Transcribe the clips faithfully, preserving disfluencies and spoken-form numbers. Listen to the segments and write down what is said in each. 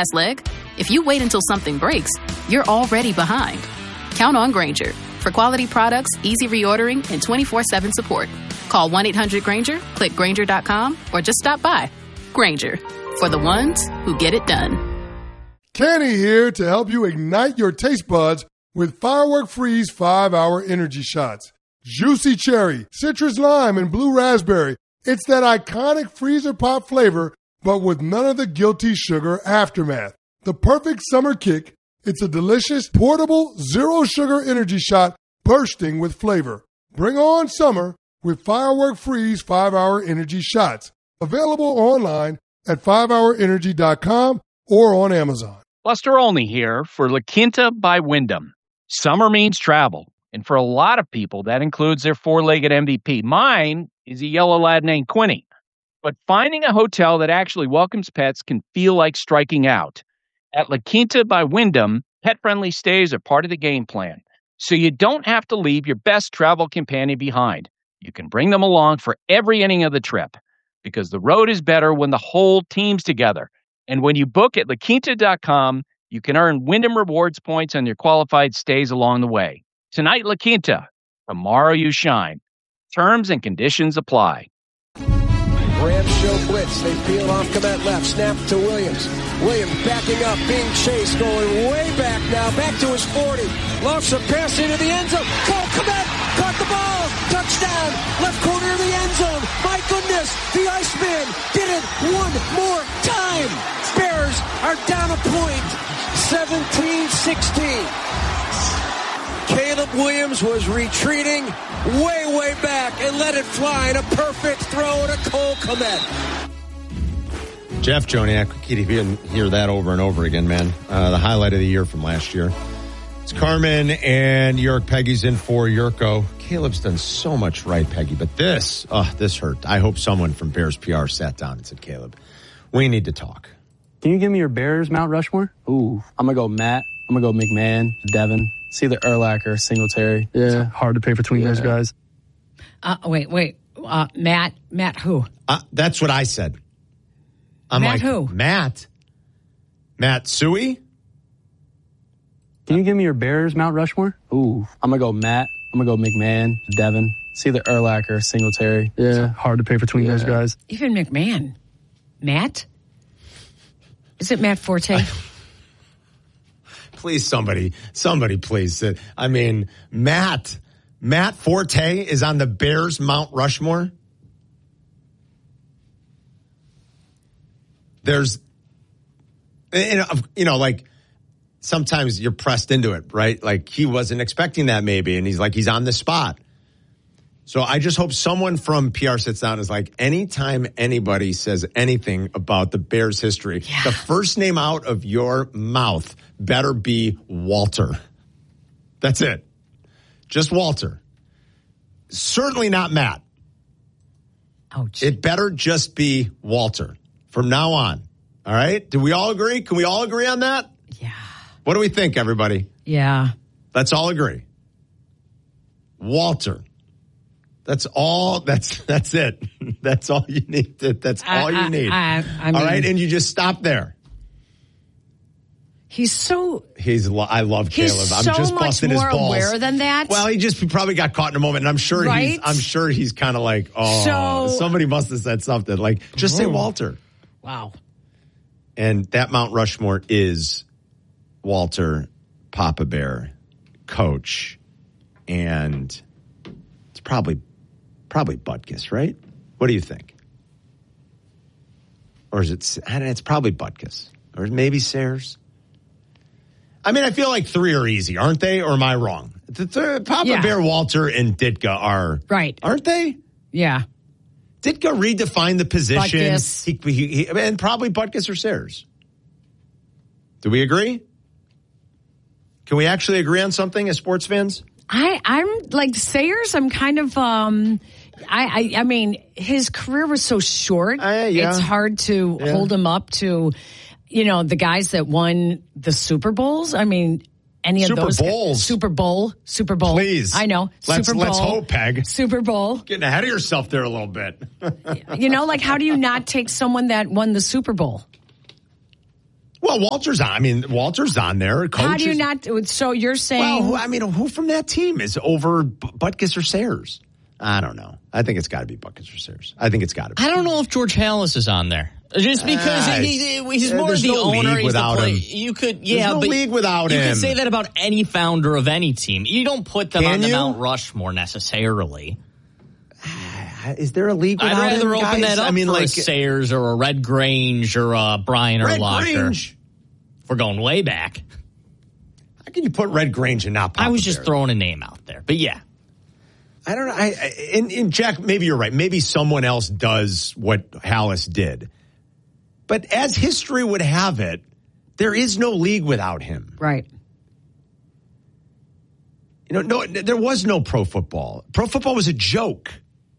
last leg? If you wait until something breaks, you're already behind. Count on Grainger for quality products, easy reordering, and twenty-four seven support. Call one eight hundred Grainger, click Grainger dot com, or just stop by. Grainger, for the ones who get it done. Kenny here to help you ignite your taste buds with Firework Freeze five hour Energy Shots. Juicy cherry, citrus lime, and blue raspberry. It's that iconic freezer pop flavor, but with none of the guilty sugar aftermath. The perfect summer kick. It's a delicious, portable, zero-sugar energy shot bursting with flavor. Bring on summer with Firework Freeze five hour Energy Shots. Available online at five hour energy dot com or on Amazon. Buster Olney here for La Quinta by Wyndham. Summer means travel, and for a lot of people, that includes their four-legged M V P. Mine is a yellow lad named Quinny. But finding a hotel that actually welcomes pets can feel like striking out. At La Quinta by Wyndham, pet-friendly stays are part of the game plan, so you don't have to leave your best travel companion behind. You can bring them along for every inning of the trip, because the road is better when the whole team's together. And when you book at La Quinta dot com, you can earn Wyndham Rewards points on your qualified stays along the way. Tonight, La Quinta. Tomorrow, you shine. Terms and conditions apply. Rams show blitz. They peel off Kmet left. Snap to Williams. Williams backing up, being chased, going way back now. Back to his forty. Lofts a pass into the end zone. Go, Kmet! Caught the ball! Touchdown! Left corner of the end zone. My goodness! The Iceman did it one more time! Bears are down a point. seventeen sixteen. Caleb Williams was retreating way, way back and let it fly in a perfect throw to Cole Kmet. Jeff Joniak, we keep hearing hear that over and over again, man. Uh, the highlight of the year from last year. It's Carmen and Yurk. Peggy's in for Yurko. Caleb's done so much right, Peggy, but this, oh, this hurt. I hope someone from Bears P R sat down and said, Caleb, we need to talk. Can you give me your Bears Mount Rushmore? Ooh, I'm going to go Matt. I'm going to go McMahon, Devin. See the Urlacher, Singletary. Yeah, hard to pick between yeah. those guys. Uh, wait, wait. Uh, Matt, Matt who? Uh, that's what I said. I'm Matt like, who? Matt? Matt Suey? Can you give me your Bears Mount Rushmore? Ooh, I'm going to go Matt. I'm going to go McMahon, Devin. See the Urlacher, Singletary. Yeah, hard to pick between yeah. those guys. Even McMahon. Matt? Is it Matt Forte? I- Please, somebody, somebody, please. I mean, Matt, Matt Forte is on the Bears Mount Rushmore. There's, you know, you know, like sometimes you're pressed into it, right? Like he wasn't expecting that maybe, and he's like, he's on the spot. So I just hope someone from P R sits down and is like, anytime anybody says anything about the Bears history, yeah. the first name out of your mouth better be Walter. That's it. Just Walter. Certainly not Matt. Ouch. It better just be Walter from now on. All right? Do we all agree? Can we all agree on that? Yeah. What do we think, everybody? Yeah. Let's all agree. Walter. That's all. That's that's it. That's all you need. To, that's all I, you need. I, I, I mean, all right, and you just stop there. He's so. He's. I love Caleb. He's I'm so just much busting more his balls. aware than that. Well, he just he probably got caught in a moment, and I'm sure right? he's. I'm sure he's kind of like, oh, so, somebody must have said something. Like, just say Walter. Wow. And that Mount Rushmore is Walter, Papa Bear, coach, and it's probably. Probably Butkus, right? What do you think? Or is it, I don't know, it's probably Butkus. Or maybe Sayers. I mean, I feel like three are easy, aren't they? Or am I wrong? The th- Papa yeah. Bear, Walter, and Ditka are. Right. Aren't they? Yeah. Ditka redefined the position. Butkus. He, he, he, and probably Butkus or Sayers. Do we agree? Can we actually agree on something as sports fans? I, I'm like Sayers. I'm kind of, um, I, I, I mean, his career was so short. Uh, yeah. It's hard to yeah. hold him up to, you know, the guys that won the Super Bowls. I mean, any Super of those Bowls. Super Bowl, Super Bowl. Please, I know. Let's Super Bowl, let's hope, Peg. Super Bowl. Getting ahead of yourself there a little bit. You know, like how do you not take someone that won the Super Bowl? Well, Well, Walter's on. I mean, Walter's on there. Coach How do you is, not? So you're saying? Well, who, I mean, who from that team is over Butkus or Sayers? I don't know. I think it's got to be Butkus or Sayers. I think it's got to be. I don't know if George Halas is on there. Just because uh, he, he's more the no owner. He's without the play. him. You could, yeah, There's no but league without you him. You could say that about any founder of any team. You don't put them Can on the you? Mount Rushmore necessarily. Is there a league without him? I'd rather him, open guys? that up I mean, for like a Sayers or a Red Grange or a Brian Red Urlacher. Grange. If we're going way back. How can you put Red Grange and not Papa I was just Bear? throwing a name out there, but yeah. I don't know. I, I, and, and Jack, maybe you're right. Maybe someone else does what Halas did. But as history would have it, there is no league without him. Right. You know, no, there was no pro football. Pro football was a joke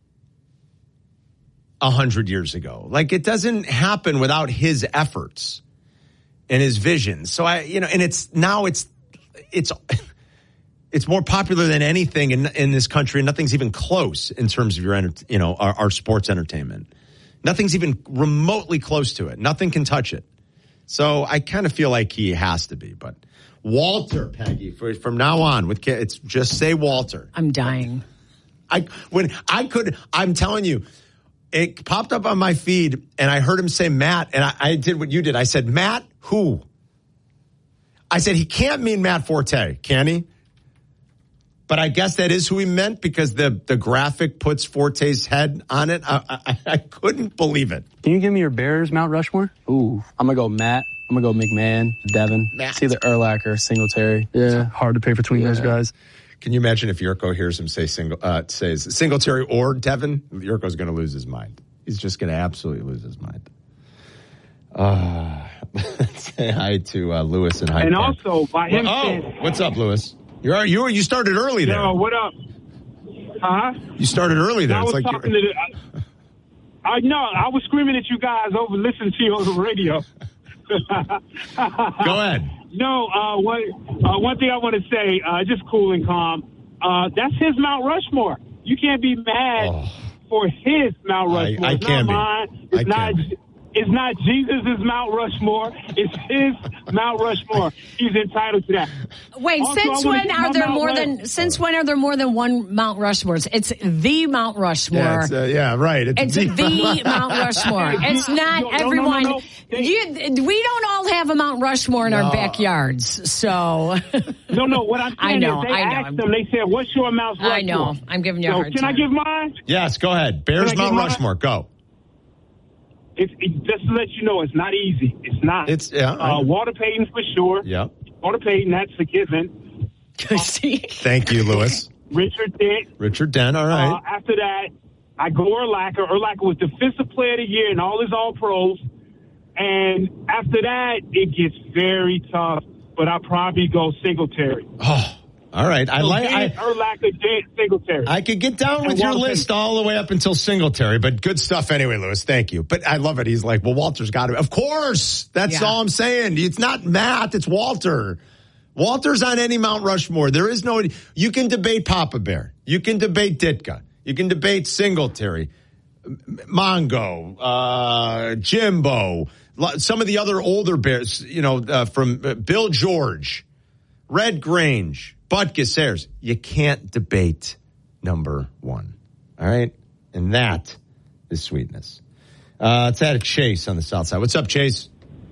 a hundred years ago. Like, it doesn't happen without his efforts and his vision. So I, you know, and it's now it's it's it's more popular than anything in in this country, and nothing's even close in terms of your, enter, you know, our, our sports entertainment. Nothing's even remotely close to it. Nothing can touch it. So I kind of feel like he has to be. But Walter, Peggy, for, from now on, with it's just say Walter. I'm dying. I when I could, I'm telling you, it popped up on my feed, and I heard him say Matt, and I, I did what you did. I said, Matt, who? I said, he can't mean Matt Forte, can he? But I guess that is who he meant because the, the graphic puts Forte's head on it. I, I, I couldn't believe it. Can you give me your Bears, Mount Rushmore? Ooh, I'm going to go Matt. I'm going to go McMahon, Devin. Matt. See the Urlacher, Singletary. Yeah, hard to pick between yeah. those guys. Can you imagine if Yurko hears him say single, uh, says Singletary or Devin? Yurko's going to lose his mind. He's just going to absolutely lose his mind. Uh, say hi to uh, Lewis and Hyde And Park. also, by him well, saying... Oh, what's up, Lewis? You're, you you started early there. Yo, what up? Huh? You started early there. I It's was like talking to the... I, I know. I was screaming at you guys over listening to you on the radio. Go ahead. No, uh, one, uh, one thing I want to say, uh, just cool and calm, uh, that's his Mount Rushmore. You can't be mad oh. for his Mount Rushmore. I, I it's can not be. mine. It's I not... can be. It's not Jesus' Mount Rushmore. It's his Mount Rushmore. He's entitled to that. Wait, Also, since I wanna when get are my there Mount more Rush- than since when are there more than one Mount Rushmores? It's the Mount Rushmore. Yeah, it's, uh, yeah right. It's the, the Mount Rushmore. It's not No, no, no, everyone. no, no. They- You, we don't all have a Mount Rushmore in No. our backyards, so. No, no. What I'm saying I know, is they I know. asked them. They said, "What's your Mount Rushmore?" I know. I'm giving you a So hard can time. I give mine? Yes, go ahead. Bears Can I Mount give mine? Rushmore. Go. It's it, just to let you know, it's not easy. It's not. It's yeah. Uh, Walter Payton for sure. Yeah. Walter Payton, that's a given. See? Thank you, Lewis. Richard Dent. Richard Dent. All right. Uh, after that, I go Urlacher. Urlacher was Defensive Player of the Year and all his All Pros. And after that, it gets very tough. But I probably go Singletary. Oh, all right. I So like. Dent, I, Urlacher, Dent, Singletary. I could get down with And your Walter list Payton. all the way up until Singletary, but good stuff anyway, Lewis. Thank you. But I love it. He's like, well, Walter's got to. Of course. That's Yeah. all I'm saying. It's not Matt. It's Walter. Walter's on any Mount Rushmore. There is no. You can debate Papa Bear. You can debate Ditka. You can debate Singletary, Mongo, uh, Jimbo, some of the other older Bears. You know, uh, from uh, Bill George, Red Grange, Butkus, Sayers. You can't debate number one. All right? And that is sweetness. Uh, let's add a Chase on the south side. What's up, Chase?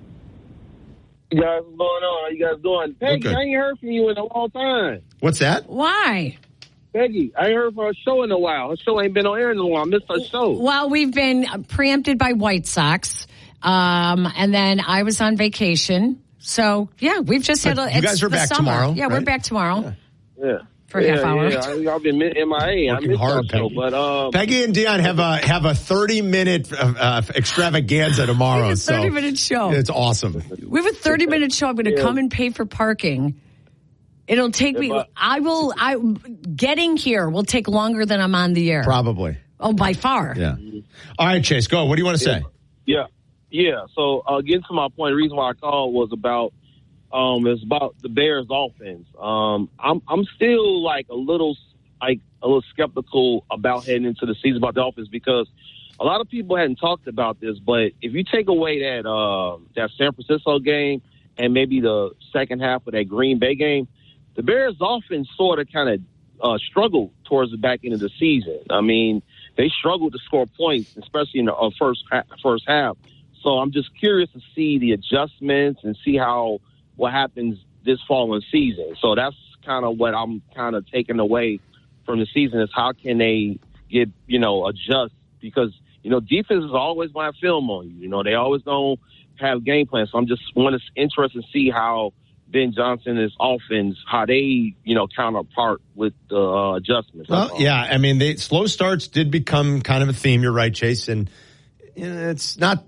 You guys, what's going on? How you guys doing? Peggy, good. I ain't heard from you in a long time. What's that? Why? Peggy, I ain't heard from her show in a while. Her show ain't been on air in a while. I missed her show. Well, we've been preempted by White Sox, um, and then I was on vacation. So yeah, we've just had. A, But you it's guys are the back summer. tomorrow, Yeah, we're right? back tomorrow. Yeah. For a yeah, half hour. Yeah, I, I've been M I A. I Working missed hard, that show, Peggy. but um, Peggy and Dion have a have a thirty minute uh, uh, extravaganza tomorrow. We have a so thirty minute show. It's awesome. We have a thirty minute show. I'm going to Yeah. come and pay for parking. It'll take me. but- I will. I getting here will take longer than I'm on the air. Probably. Oh, by far. Yeah. All right, Chase, go. What do you want to say? yeah, yeah. So uh, getting to my point, the reason why I called was about um, it's about the Bears' offense. Um, I'm I'm still like a little like a little skeptical about heading into the season about the offense because a lot of people hadn't talked about this. But if you take away that uh, that San Francisco game, and maybe the second half of that Green Bay game, the Bears offense sort of kind of uh, struggled towards the back end of the season. I mean, they struggled to score points, especially in the uh, first ha- first half. So I'm just curious to see the adjustments and see how what happens this following season. So that's kind of what I'm kind of taking away from the season is how can they get, you know, adjust because, you know, defense is always going to film on you. You know, they always going to have game plans. So I'm just want to interested to see how Ben Johnson and his offense, how they, you know, counterpart with the uh, adjustments. Well, yeah, I mean, they, slow starts did become kind of a theme. You're right, Chase. And you know, it's not,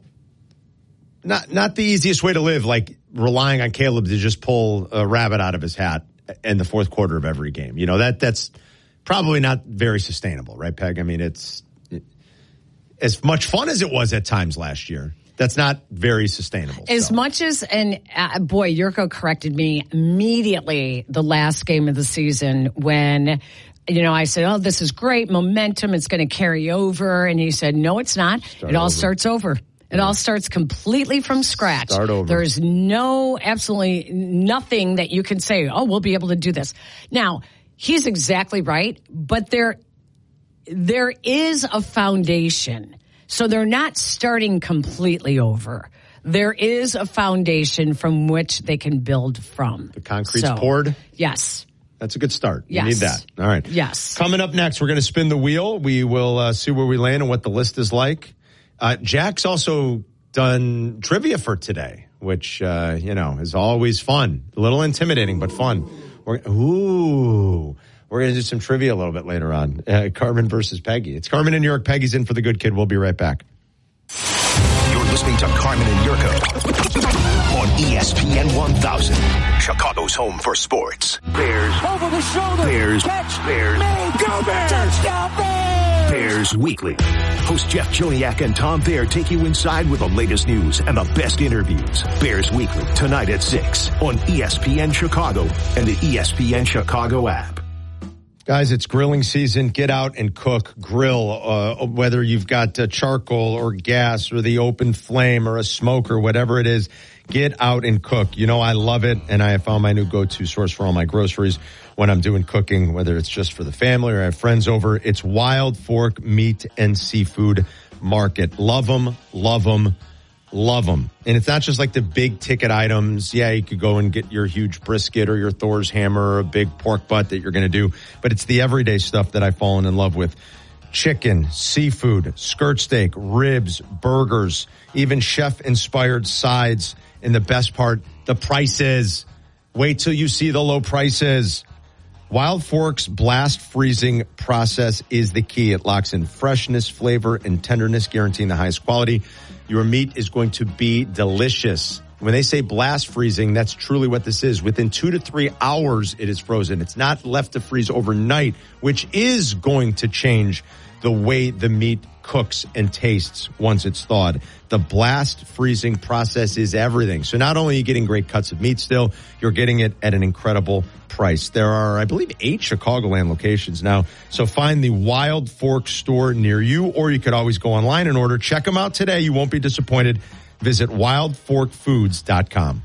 not, not the easiest way to live, like relying on Caleb to just pull a rabbit out of his hat in the fourth quarter of every game. You know, that that's probably not very sustainable, right, Peg? I mean, it's it, as much fun as it was at times last year. That's not very sustainable. As so. much as, and uh, boy, Yurko corrected me immediately the last game of the season when, you know, I said, oh, this is great momentum. It's going to carry over. And he said, no, it's not. Start it all over. starts over. It all starts completely from scratch. Start over. There's no, absolutely nothing that you can say, oh, we'll be able to do this. Now, he's exactly right, but there, there is a foundation. So they're not starting completely over. There is a foundation from which they can build from. The concrete's so, poured? Yes. That's a good start. You Yes. need that. All right. Yes. Coming up next, we're going to spin the wheel. We will uh, see where we land and what the list is like. Uh, Jack's also done trivia for today, which, uh, you know, is always fun. A little intimidating, but fun. We're, ooh. We're going to do some trivia a little bit later on. Uh, Carmen versus Peggy. It's Carmen in New York. Peggy's in for the good kid. We'll be right back. You're listening to Carmen and Yurko on E S P N one thousand. Chicago's home for sports. Bears. Over the shoulder. Bears. Catch. Bears. Made. Go Bears. Touchdown Bears. Bears Weekly. Host Jeff Joniak and Tom Baer take you inside with the latest news and the best interviews. Bears Weekly, tonight at six on E S P N Chicago and the E S P N Chicago app. Guys, it's grilling season. Get out and cook, grill, uh, whether you've got uh, charcoal or gas or the open flame or a smoker, whatever it is, get out and cook. You know, I love it, and I have found my new go-to source for all my groceries when I'm doing cooking, whether it's just for the family or I have friends over. It's Wild Fork Meat and Seafood Market. Love them, love them. Love them. And it's not just like the big ticket items. Yeah, you could go and get your huge brisket or your Thor's hammer or a big pork butt that you're going to do. But it's the everyday stuff that I've fallen in love with. Chicken, seafood, skirt steak, ribs, burgers, even chef-inspired sides. And the best part, the prices. Wait till you see the low prices. Wild Fork's blast freezing process is the key. It locks in freshness, flavor, and tenderness, guaranteeing the highest quality. Your meat is going to be delicious. When they say blast freezing, that's truly what this is. Within two to three hours, it is frozen. It's not left to freeze overnight, which is going to change the way the meat cooks and tastes once it's thawed. The blast freezing process is everything. So not only are you getting great cuts of meat still, you're getting it at an incredible price. There are, I believe, eight Chicagoland locations now. So find the Wild Fork store near you, or you could always go online and order. Check them out today. You won't be disappointed. Visit wild fork foods dot com.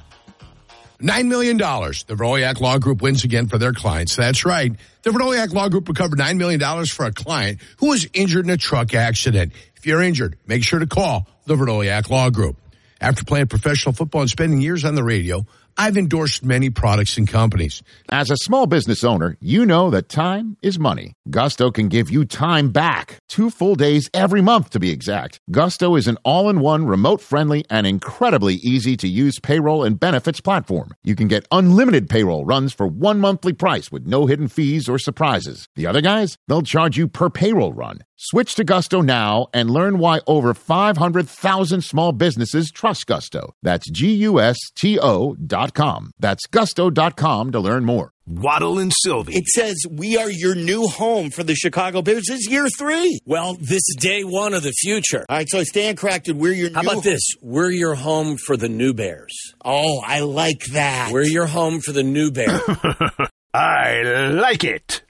Nine million dollars. The Vroliak Law Group wins again for their clients. That's right. The Vroliak Law Group recovered nine million dollars for a client who was injured in a truck accident. If you're injured, make sure to call the Vroliak Law Group. After playing professional football and spending years on the radio, I've endorsed many products and companies. As a small business owner, you know that time is money. Gusto can give you time back. Two full days every month, to be exact. Gusto is an all-in-one, remote-friendly, and incredibly easy-to-use payroll and benefits platform. You can get unlimited payroll runs for one monthly price with no hidden fees or surprises. The other guys, they'll charge you per payroll run. Switch to Gusto now and learn why over five hundred thousand small businesses trust Gusto. That's G U S T O dot com. That's gusto dot com to learn more. Waddle and Sylvie. It says we are your new home for the Chicago Bears. It's year three. Well, this is day one of the future. All right, so Stan Crackton, we're your How new... How about this? We're your home for the new Bears. Oh, I like that. We're your home for the new Bears. I like it.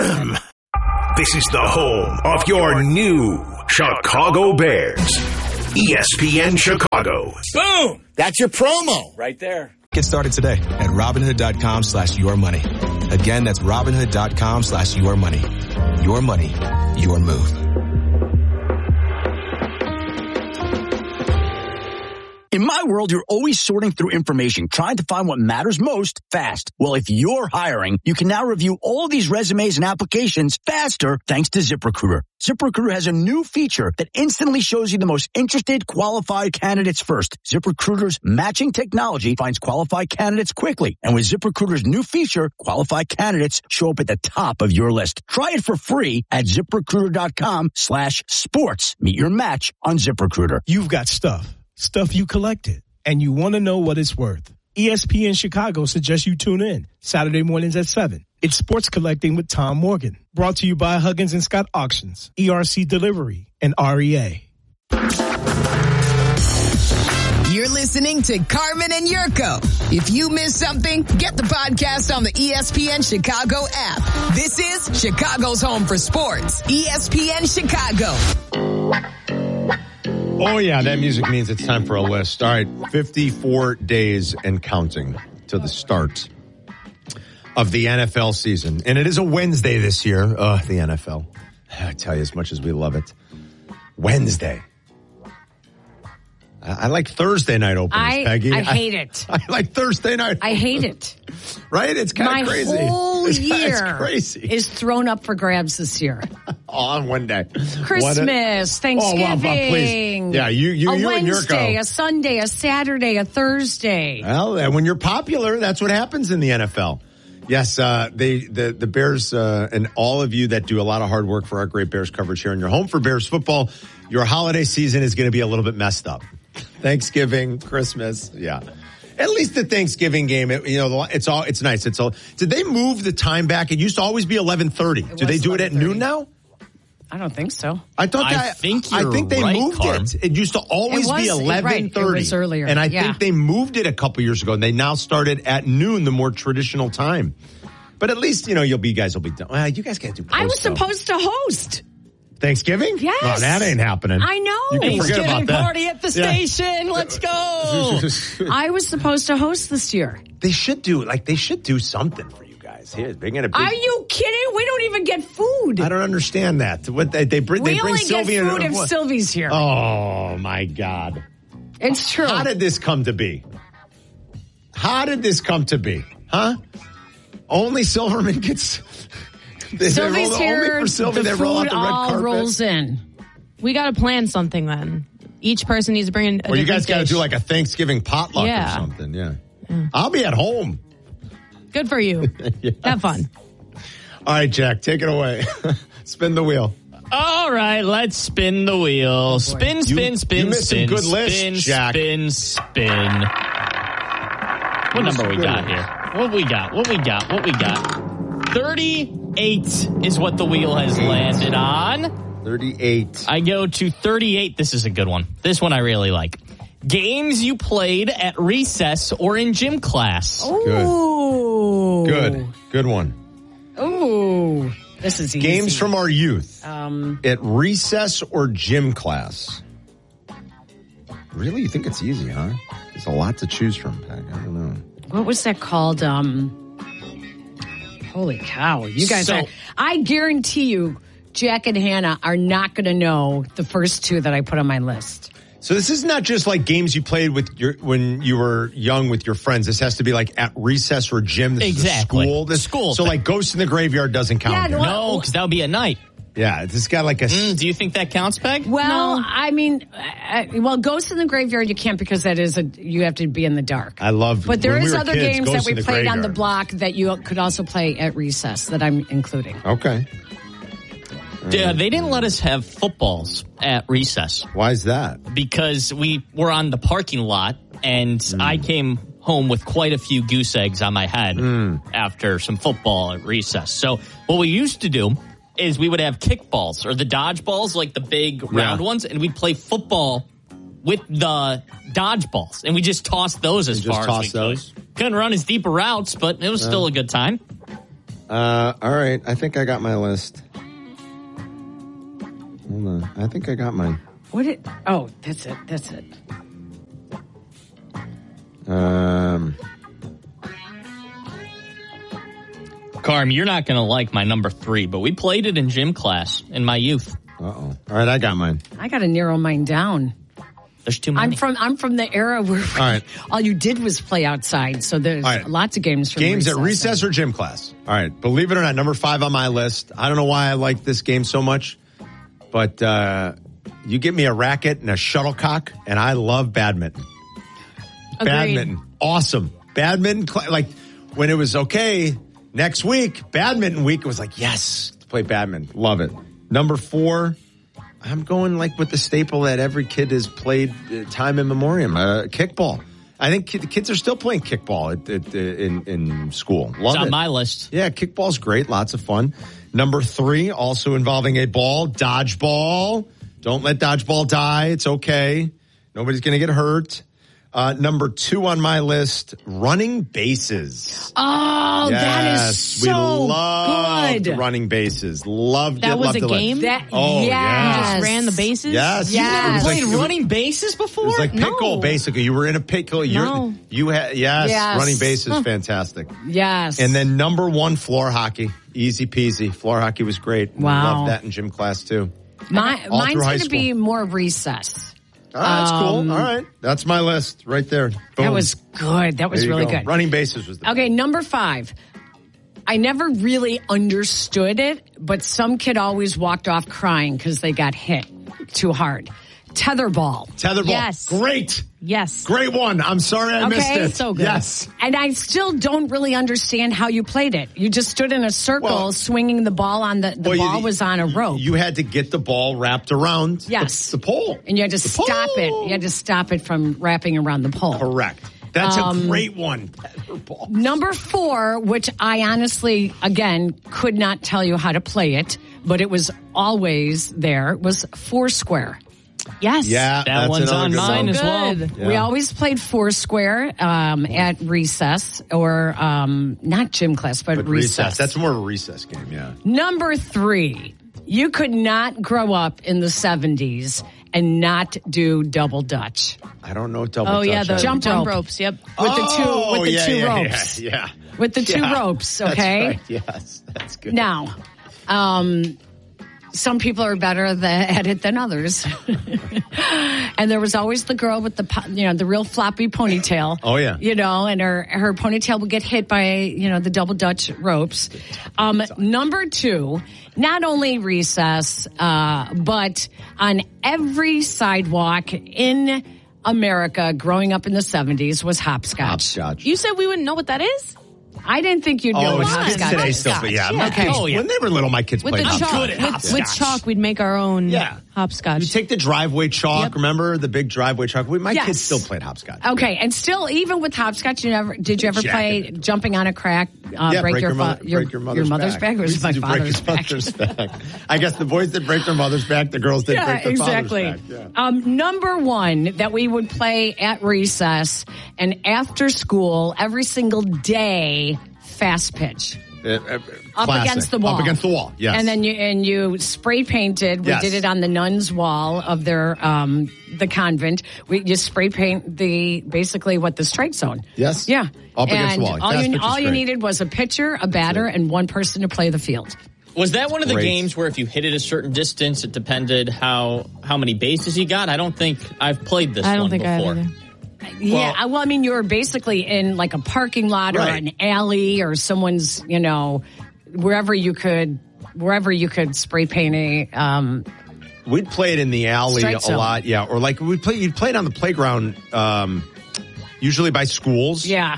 This is the home of your new Chicago Bears. E S P N Chicago. Boom! That's your promo. Right there. Get started today at Robinhood.com slash your money. Again, that's Robinhood.com slash your money. Your money, your move. In my world, you're always sorting through information, trying to find what matters most fast. Well, if you're hiring, you can now review all these resumes and applications faster thanks to ZipRecruiter. ZipRecruiter has a new feature that instantly shows you the most interested, qualified candidates first. ZipRecruiter's matching technology finds qualified candidates quickly. And with ZipRecruiter's new feature, qualified candidates show up at the top of your list. Try it for free at ZipRecruiter.com slash sports. Meet your match on ZipRecruiter. You've got stuff. Stuff you collected, and you want to know what it's worth. E S P N Chicago suggests you tune in Saturday mornings at seven. It's Sports Collecting with Tom Morgan. Brought to you by Huggins and Scott Auctions, E R C Delivery, and R E A. You're listening to Carmen and Yurko. If you missed something, get the podcast on the E S P N Chicago app. This is Chicago's home for sports. E S P N Chicago. Oh, yeah, that music means it's time for a list. All right, fifty-four days and counting to the start of the N F L season. And it is a Wednesday this year. Uh, the N F L. I tell you, as much as we love it. Wednesday. I, I like Thursday night openers, I, Peggy. I hate it. I, I like Thursday night I hate it. Right? It's kind of crazy. My whole it's, year it's crazy. is thrown up for grabs this year. All on one day. Christmas, a, Thanksgiving. Oh, wow, wow, please. Yeah, you, you, a you and Wednesday, Yurko. a Sunday, a Saturday, a Thursday. Well, when you're popular, that's what happens in the N F L. Yes, uh, they, the, the Bears, uh, and all of you that do a lot of hard work for our great Bears coverage here in your home for Bears football, your holiday season is going to be a little bit messed up. Thanksgiving, Christmas, yeah. At least the Thanksgiving game, it, you know, it's all, it's nice. It's all, did they move the time back? It used to always be eleven thirty. Do they do it at noon now? I don't think so. I thought I that, think I you're think they right, moved Carm. it. It used to always It was- be eleven thirty. right, it was earlier, And I yeah. think they moved it a couple years ago, and they now started at noon, the more traditional time. But at least, you know, you'll be, you guys will be done. Well, you guys can't do post, I was though. supposed to host. Thanksgiving? Yes. Oh, that ain't happening. I know. You can forget Thanksgiving about that. party at the Yeah. station. Let's go. I was supposed to host this year. They should do, like, they should do something for you guys. Here, they're going to be. Are you kidding? We don't even get food. I don't understand that. What they, they bring, they we bring only Sylvia get food and, if Sylvie's here. Oh, my God. It's true. How did this come to be? How did this come to be? Huh? Only Silverman gets. They, Sylvie's they roll, here. Only for Sylvie, the they roll out food the red all carpet. rolls in. We got to plan something then. Each person needs to bring in a Or you guys got to do like a Thanksgiving potluck Yeah. or something. Yeah. yeah. I'll be at home. Good for you. Yes. Have fun. All right, Jack, take it away. Spin the wheel. All right, let's spin the wheel. Spin, spin, You- spin, you missed some spin, good lists, spin, Jack. spin, spin. What number we got here? What we got? What we got? What we got? thirty-eight is what the wheel has landed on. thirty-eight. I go to thirty-eight. This is a good one. This one I really like. Games you played at recess or in gym class. Ooh. Good. Good one. Ooh. This is easy. Games from our youth Um, at recess or gym class. Really? You think it's easy, huh? There's a lot to choose from, Peg. I don't know. what was that called? Um, holy cow. You guys So- are, I guarantee you, Jack and Hannah are not going to know the first two that I put on my list. So this is not just like games you played with your when you were young with your friends. This has to be like at recess or gym. This Exactly. is a school. This, School So thing. like Ghost in the Graveyard doesn't count. Yeah, here. no, No, because that would be at night. Yeah, this got like a. Mm, do you think that counts, Peg? Well, I mean, I, well, Ghost in the Graveyard you can't because that is a you have to be in the dark. I love. But there when we is were other kids, games Ghost that we in the played on the Graveyard. block that you could also play at recess that I'm including. Okay. Yeah, they didn't let us have footballs at recess. Why is that? Because we were on the parking lot, and Mm. I came home with quite a few goose eggs on my head Mm. after some football at recess. So what we used to do is we would have kickballs or the dodgeballs, like the big round Yeah. ones, and we'd play football with the dodgeballs, and we just tossed those as You just far toss as we those? could. Couldn't run as deep routes, but it was Yeah. still a good time. Uh, all right. I think I got my list. Hold on. I think I got mine. What it? Oh, that's it. That's it. Um, Carm, you're not going to like my number three, but we played it in gym class in my youth. Uh-oh. All right, I got mine. I got to narrow mine down. There's too many. I'm from I'm from the era where all, right. all you did was play outside. So there's right. lots of games from Games recess. at recess or gym class. All right. Believe it or not, number five on my list. I don't know why I like this game so much, but uh, you give me a racket and a shuttlecock, and I love badminton. Agreed. Badminton. Awesome. Badminton, like when it was okay, next week, badminton week, it was like, yes, to play badminton. Love it. Number four, I'm going like with the staple that every kid has played uh, time in memoriam, uh, kickball. I think ki- the kids are still playing kickball at, at, uh, in, in school. Love it's on it. my list. Yeah, kickball's great. Lots of fun. Number three, also involving a ball, dodgeball. Don't let dodgeball die. It's okay. Nobody's going to get hurt. Uh, number two on my list, running bases. Oh, yes, that is so we loved good. running bases. Loved That it. was loved a it. game? That, Oh, yes. yeah. You just ran the bases? Yes. Yes. You never It was played like- running bases before? It was like pickle, No. basically. You were in a pickle. You're, No. You had yes, Yes. running bases, Huh. fantastic. Yes. And then number one, floor hockey, easy peasy. Floor hockey was great. Wow. Loved that in gym class too. My, All mine's through high going to be school. more recess. Oh, that's Um, cool. All right, that's my list right there. Boom. That was good. That was There you really go. good. Running bases was the Okay, number five. I never really understood it, but some kid always walked off crying because they got hit too hard. Tetherball. tetherball. Yes. Great, Yes. great one. I'm sorry I missed Okay. it. So good. Yes. And I still don't really understand how you played it. You just stood in a circle Well- swinging the ball on the, the Well, you- ball was on a rope. You had to get the ball wrapped around Yes. the, the pole. and you had to The stop pole. it. You had to stop it from wrapping around the pole. Correct. That's Um, a great one. Tetherball. Number four, which I honestly, again, could not tell you how to play it, but it was always there, was Foursquare. Yes. Yeah, That that's one's another on good mine one. as well. Good. Yeah. We always played Foursquare um, at recess or um, not gym class, but, But recess. recess. That's more of a recess game. Yeah. Number three, you could not grow up in the seventies and not do double dutch I don't know. Double Oh, yeah, touch. the I- Jump jump rope. ropes. Yep. with the two Oh, with the yeah, two yeah, ropes. Yeah, yeah. With the two Yeah, ropes, that's okay? right. Yes, that's good. Now, um, some people are better the, at it than others. And there was always the girl with the, po- you know, the real floppy ponytail. Oh, yeah. You know, and her, her ponytail would get hit by, you know, the double Dutch ropes. Um, number two, not only recess, uh, but on every sidewalk in America growing up in the seventies was hopscotch. Hopscotch. You said we wouldn't know what that is? I didn't think you'd know Oh, what it's hopscotch today is. still, but yeah. Yeah. My kids, Oh, yeah. When they were little, my kids With played the chalk. hopscotch. With, Hopscotch. with chalk, we'd make our own Yeah. hopscotch. You take the driveway chalk. Yep. Remember the big driveway chalk? We, my Yes. kids still played hopscotch. Okay, and still, even with hopscotch, you never did you ever play Jacking it. jumping on a crack, uh, yeah, break, break, your, your, fa- mother, your, break your mother's, your mother's back? Or We was used it my to do break father's your back? mother's back. I guess the boys did break their mother's back. The girls did Yeah, break their exactly. father's back. Yeah. Um, number one that we would play at recess and after school every single day, fast pitch. Uh, uh, Up classic. against the wall. Up against the wall, yes. And then you and you spray painted. We Yes. did it on the nuns' wall of their um the convent. We just spray paint the basically what the strike zone. Yes. Yeah. Up against and the wall. all Fast you pitch is all you great. needed was a pitcher, a batter, and one person to play the field. Was that one of the Great. games where if you hit it a certain distance, it depended how how many bases you got? I don't think I've played this I don't one think I before. have either. Yeah, I- well, I mean, you were basically in like a parking lot or Right. an alley or someone's, you know, wherever you could, wherever you could spray paint a. Um, We'd play it in the alley Strike a zone. lot, yeah. Or like we play, you'd play it on the playground, um, usually by schools. yeah,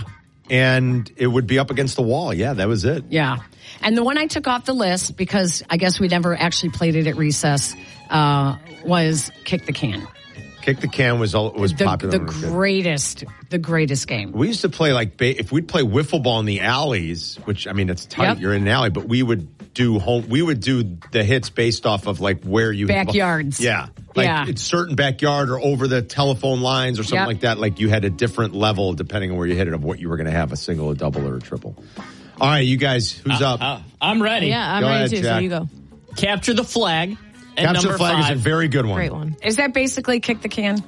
And it would be up against the wall. Yeah, that was it. yeah. And the one I took off the list because I guess we never actually played it at recess uh, was kick the can. Kick the can was all, was The, popular. the when we were kids. greatest, the greatest game. We used to play like ba- if we'd play wiffle ball in the alleys, which I mean it's tight. Yep. You're in an alley, but we would do home. We would do the hits based off of like where you Backyards. Yeah, like Yeah. it's certain backyard or over the telephone lines or something Yep. like that. Like you had a different level depending on where you hit it of what you were going to have, a single, a double, or a triple. All right, you guys, who's Uh, up? uh, I'm ready. Yeah, I'm Go ready ahead, too. So Jack. you go. Capture the flag. And Capture number the flag five, is a very good one. Great one. Is that basically kick the can?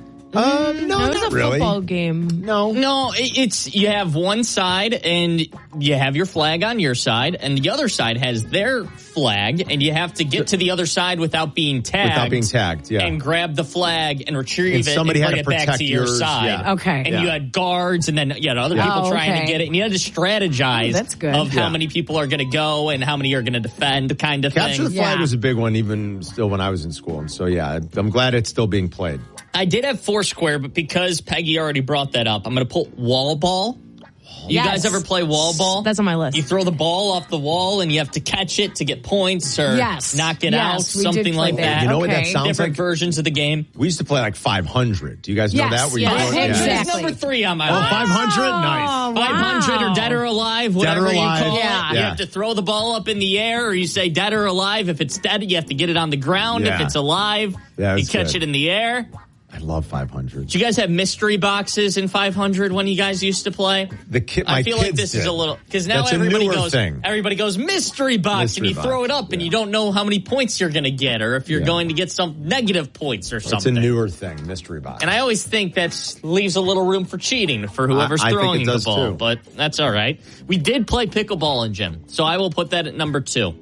Um, no, No, it was not a really. football game. No. No, it- it's you have one side and you have your flag on your side, and the other side has their flag, and you have to get to the other side without being tagged. Without being tagged, yeah. And grab the flag and retrieve And it somebody and had bring to it back protect to your yours, side. yeah. Okay. And Yeah. you had guards, and then you had other Yeah. people Oh, trying okay. to get it, and you had to strategize Oh, that's good. of how Yeah. many people are going to go and how many are going to defend, kind of Capture thing. the flag Yeah. was a big one, even still when I was in school. And so, yeah, I'm glad it's still being played. I did have Foursquare, but because Peggy already brought that up, I'm going to put wall ball. You Yes. guys ever play wall ball? That's on my list. You throw the ball off the wall and you have to catch it to get points or Yes. knock it Yes, out, we did something play like that. that. You know what that Okay. sounds Different like? versions of the game. We used to play like five hundred. Do you guys know Yes, that? Where yes, you throw it- exactly. That's number three on my Oh, list. five hundred? Nice. Oh, five hundred wow. or dead or alive, Dead whatever or alive. you call Yeah. it. You Yeah. have to throw the ball up in the air, or you say dead or alive. If it's dead, you have to get it on the ground. Yeah. If it's alive, Yeah, you that's catch good. it in the air. I love five hundred. Did you guys have mystery boxes in five hundred when you guys used to play? The kid, my I feel like kids this is did. a little because now That's a everybody newer goes. thing. Everybody goes mystery box, Mystery and you throw box, it up, and yeah. you don't know how many points you're going to get, or if you're Yeah. going to get some negative points or It's a something. newer thing, mystery box. And I always think that leaves a little room for cheating for whoever's I- I think throwing it the does ball. too. But that's all right. We did play pickleball in gym, so I will put that at number two.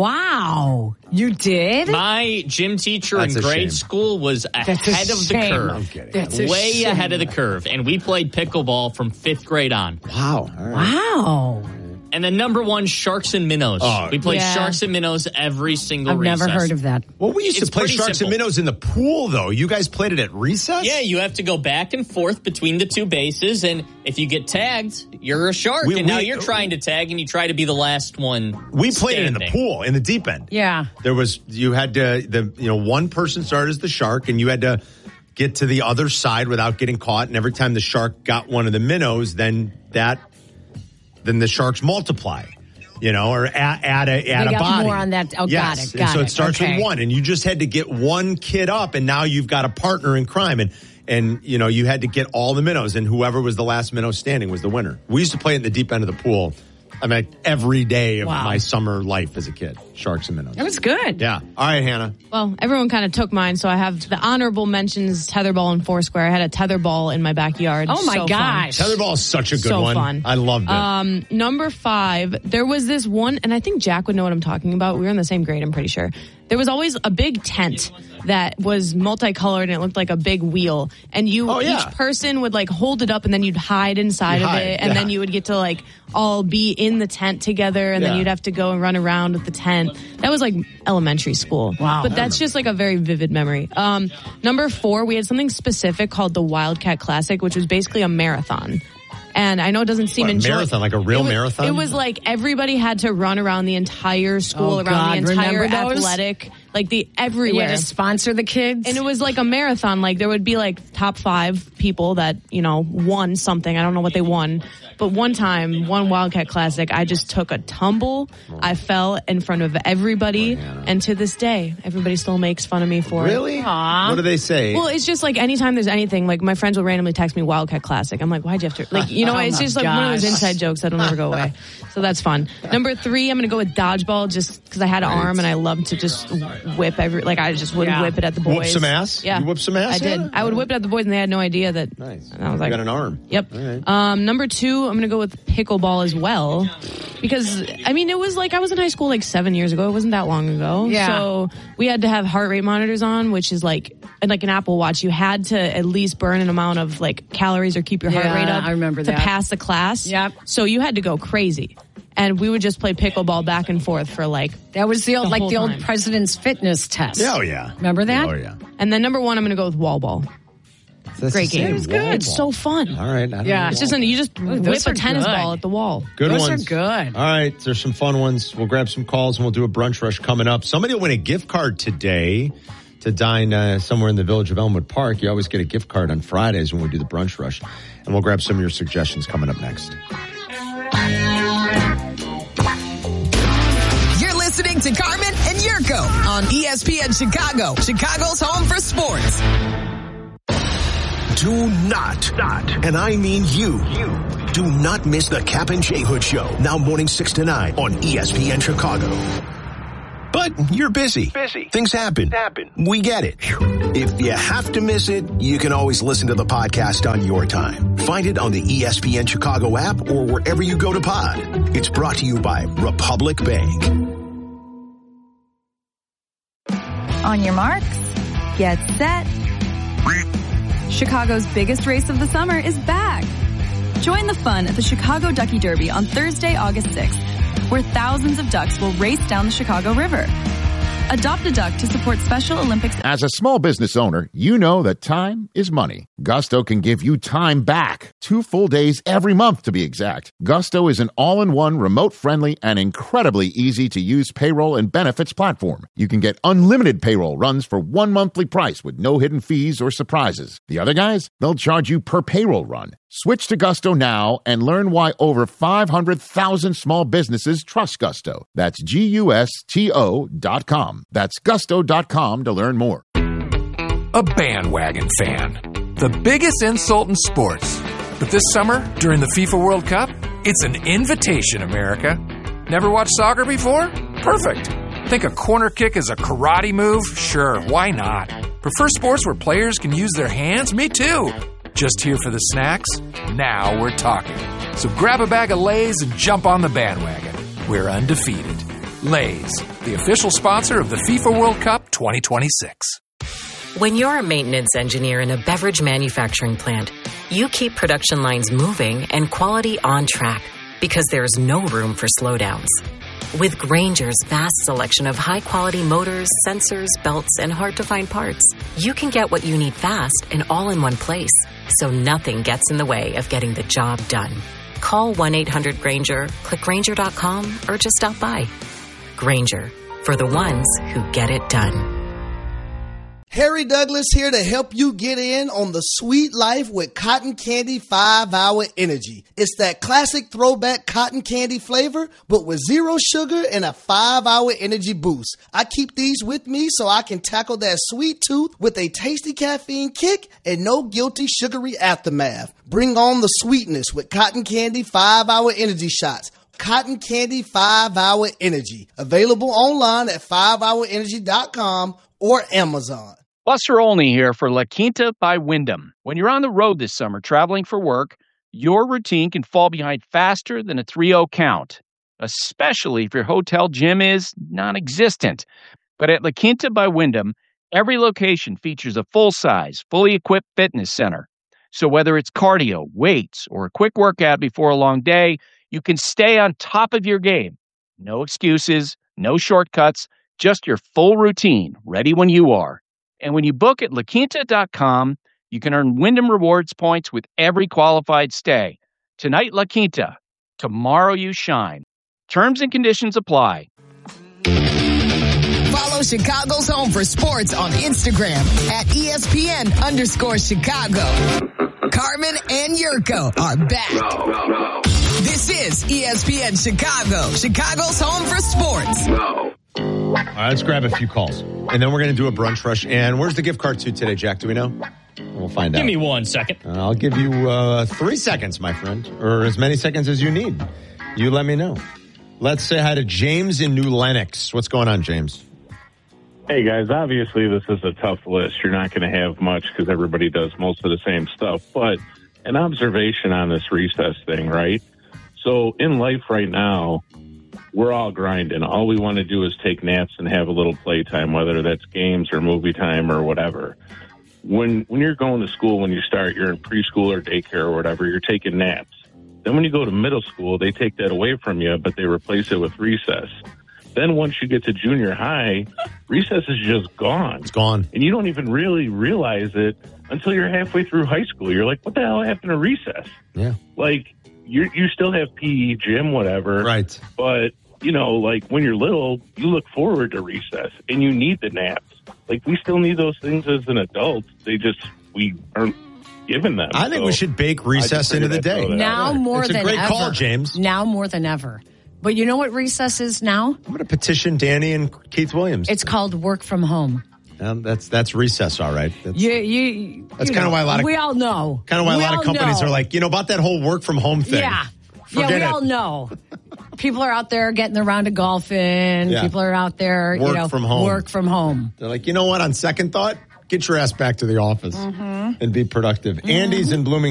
Wow. You did? My gym teacher That's in a grade shame. school was That's a ahead of the shame. curve. I'm kidding. That's a Way shame. ahead of the curve. And we played pickleball from fifth grade on. Wow. All right. Wow. And then number one, sharks and minnows. Oh, we played yeah. sharks and minnows every single I've recess. never heard of that. Well, we used It's to play pretty sharks simple. and minnows in the pool, though. You guys played it at recess? Yeah, you have to go back and forth between the two bases, and if you get tagged, you're a shark. We- and now we- you're trying to tag, and you try to be the last one. We played it in the standing. pool, in the deep end. Yeah. There was, you had to, the, you know, one person started as the shark, and you had to get to the other side without getting caught. And every time the shark got one of the minnows, then that, then the sharks multiply. You know, or add, add a, add They a got body. more on that. Oh, got yes. it, And got so it. it starts Okay. with one, and you just had to get one kid up, and now you've got a partner in crime. And, and, you know, you had to get all the minnows, and whoever was the last minnow standing was the winner. We used to play it in the deep end of the pool. I mean, every day of Wow. my summer life as a kid. Sharks and minnows. That was good. Yeah. All right, Hannah. Well, everyone kind of took mine, so I have the honorable mentions: tetherball and Foursquare. I had a tetherball in my backyard. Oh my So fun. gosh. Tetherball is such a good So one. fun. I loved it. Um, number five, there was this one, and I think Jack would know what I'm talking about. We were in the same grade, I'm pretty sure. There was always a big tent that was multicolored and it looked like a big wheel. And you, Oh, yeah. each person would like hold it up and then you'd hide inside You'd of hide, it. And yeah. then you would get to like all be in the tent together and Yeah. then you'd have to go and run around with the tent. That was like elementary school. Wow. But that's just like a very vivid memory. Um, number four, we had something specific called the Wildcat Classic, which was basically a marathon. And I know it doesn't seem What, a enjoy- marathon, like a real it was, marathon? It was like everybody had to run around the entire school, Oh, around God, the entire remember those? athletic, like the You everywhere. had to sponsor the kids. And it was like a marathon. Like there would be like top five people that, you know, won something. I don't know what they won. But one time, one Wildcat Classic, I just took a tumble. I fell in front of everybody. And to this day, everybody still makes fun of me for it. Really? What do they say? Well, it's just like anytime there's anything, like my friends will randomly text me Wildcat Classic. I'm like, why'd you have to, like, you know, Oh it's my just like one of those gosh. inside jokes that'll never go away. So that's fun. Number three, I'm going to go with dodgeball just because I had an arm and I love to just whip every, like I just would Yeah. whip it at the boys. Whoop some ass? Yeah. You whoop some ass? I did. Hannah? I would whip it at the boys and they had no idea that. Nice. And I was You like, got an arm. Yep. All right. Um, number two, I'm going to go with pickleball as well. Because, I mean, it was like, I was in high school like seven years ago. It wasn't that long ago. Yeah. So we had to have heart rate monitors on, which is like, and like an Apple Watch, you had to at least burn an amount of like calories or keep your heart Yeah, rate up I remember to that. pass the class. Yep. So you had to go crazy. And we would just play pickleball back and forth for like, that was the old, the like whole the old time. president's fitness test. Yeah, oh, yeah. Remember that? Oh, yeah. and then number one, I'm going to go with wall ball. That's Great the game. same It was wall good. It's ball. so fun. All right. I don't Yeah. know. It's just, an, you just Ooh, whip those a are tennis good. ball at the wall. Good Those ones. are good. All right. There's some fun ones. We'll grab some calls and we'll do a brunch rush coming up. Somebody will win a gift card today to dine uh, somewhere in the Village of Elmwood Park. You always get a gift card on Fridays when we do the brunch rush. And we'll grab some of your suggestions coming up next. You're listening to Carmen and Yurko on E S P N Chicago, Chicago's home for sports. Do not, not, and I mean you, you, do not miss the Cap and J Hood Show, now morning six to nine on E S P N Chicago. But you're busy. Busy. Things happen. Happen. We get it. If you have to miss it, you can always listen to the podcast on your time. Find it on the E S P N Chicago app or wherever you go to pod. It's brought to you by Republic Bank. On your marks, get set. Chicago's biggest race of the summer is back. Join the fun at the Chicago Ducky Derby on Thursday, August sixth, where thousands of ducks will race down the Chicago River. Adopt a duck to support Special Olympics. As a small business owner, you know that time is money. Gusto can give you time back. Two full days every month, to be exact. Gusto is an all-in-one, remote-friendly, and incredibly easy-to-use payroll and benefits platform. You can get unlimited payroll runs for one monthly price with no hidden fees or surprises. The other guys, they'll charge you per payroll run. Switch to Gusto now and learn why over five hundred thousand small businesses trust Gusto. That's G U S T O dot com. That's gusto dot com to learn more. A bandwagon fan. The biggest insult in sports. But this summer, during the FIFA World Cup, it's an invitation, America. Never watched soccer before? Perfect. Think a corner kick is a karate move? Sure, why not? Prefer sports where players can use their hands? Me too. Just here for the snacks? Now we're talking. So grab a bag of Lay's and jump on the bandwagon. We're undefeated. Lay's, the official sponsor of the FIFA World Cup twenty twenty-six. When you're a maintenance engineer in a beverage manufacturing plant, you keep production lines moving and quality on track because there's no room for slowdowns. With Grainger's vast selection of high-quality motors, sensors, belts, and hard-to-find parts, you can get what you need fast and all in one place, so nothing gets in the way of getting the job done. Call one eight hundred Grainger, click Grainger dot com, or just stop by. Grainger, for the ones who get it done. Harry Douglas here to help you get in on the sweet life with Cotton Candy five hour Energy. It's that classic throwback cotton candy flavor, but with zero sugar and a five hour energy boost. I keep these with me so I can tackle that sweet tooth with a tasty caffeine kick and no guilty sugary aftermath. Bring on the sweetness with Cotton Candy five hour Energy shots. Cotton Candy five hour Energy. Available online at five hour energy dot com or Amazon. Buster Olney here for La Quinta by Wyndham. When you're on the road this summer traveling for work, your routine can fall behind faster than a three oh count, especially if your hotel gym is non-existent. But at La Quinta by Wyndham, every location features a full-size, fully equipped fitness center. So whether it's cardio, weights, or a quick workout before a long day, you can stay on top of your game. No excuses, no shortcuts, just your full routine, ready when you are. And when you book at La Quinta dot com, you can earn Wyndham Rewards points with every qualified stay. Tonight, La Quinta. Tomorrow, you shine. Terms and conditions apply. Follow Chicago's Home for Sports on Instagram at E S P N underscore Chicago. Carmen and Yurko are back. Row, row, row. This is E S P N Chicago, Chicago's Home for Sports. Row. All right, let's grab a few calls. And then we're going to do a brunch rush. And where's the gift card to today, Jack? Do we know? We'll find Give out. me one second. Uh, I'll give you uh, three seconds, my friend, or as many seconds as you need. You let me know. Let's say hi to James in New Lenox. What's going on, James? Hey, guys, obviously this is a tough list. You're not going to have much because everybody does most of the same stuff. But an observation on this recess thing, right? So in life right now, we're all grinding. All we want to do is take naps and have a little playtime, whether that's games or movie time or whatever. When when you're going to school, when you start, you're in preschool or daycare or whatever, you're taking naps. Then when you go to middle school, they take that away from you, but they replace it with recess. Then once you get to junior high, recess is just gone. It's gone. And you don't even really realize it until you're halfway through high school. You're like, what the hell happened to recess? Yeah. Like, you you still have P E, gym, whatever. Right. But, you know, like when you're little, you look forward to recess and you need the naps. Like, we still need those things as an adult. They just, we aren't given them. I think so we should bake recess into the day. Now more it's than a great ever. call, James. Now more than ever. But you know what recess is now? I'm going to petition Danny and Keith Williams. It's called work from home. Um, that's that's recess, all right. That's, You, you, That's you kinda know, why a lot of- we all know. kind of why We a lot all of companies know. are like, you know, about that whole work from home thing. Yeah. Forget yeah, we it. all know. people are out there getting their round of golf in. Yeah. People are out there, Work you know, from home. work from home. They're like, you know what? On second thought, get your ass back to the office Mm-hmm. and be productive. Mm-hmm. Andy's in Bloomington.